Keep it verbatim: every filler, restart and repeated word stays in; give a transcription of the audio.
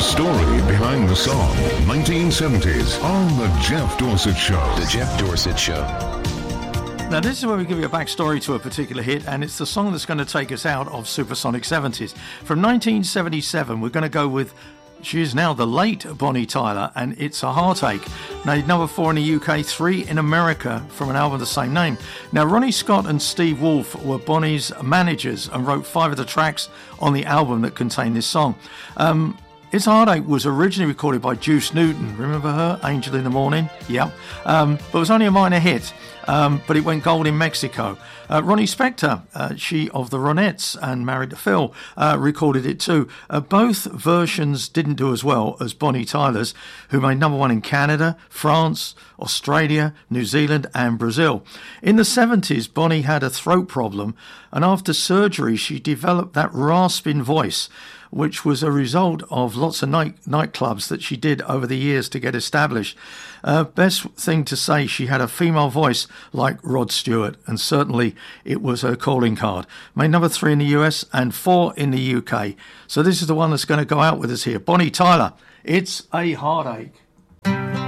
story behind the song. nineteen seventies on The Jeff Dorsett Show. The Jeff Dorsett Show. Now, this is where we give you a backstory to a particular hit, and it's the song that's going to take us out of Supersonic seventies. From nineteen seventy-seven, we're going to go with, she is now the late Bonnie Tyler, and It's a Heartache. Now, number four in the U K, three in America from an album of the same name. Now, Ronnie Scott and Steve Wolfe were Bonnie's managers and wrote five of the tracks on the album that contained this song. Um, It's a Heartache was originally recorded by Juice Newton. Remember her? Angel in the Morning? Yeah. Um, but it was only a minor hit. Um, but it went gold in Mexico. Uh, Ronnie Spector, uh, she of the Ronettes and married to Phil, uh, recorded it too. Uh, both versions didn't do as well as Bonnie Tyler's, who made number one in Canada, France, Australia, New Zealand and Brazil. In the seventies, Bonnie had a throat problem, and after surgery she developed that rasping voice, which was a result of lots of night nightclubs that she did over the years to get established. Uh, best thing to say, she had a female voice like Rod Stewart, and certainly it was her calling card. Made number three in the U S and four in the U K. So this is the one that's going to go out with us here. Bonnie Tyler, It's a Heartache.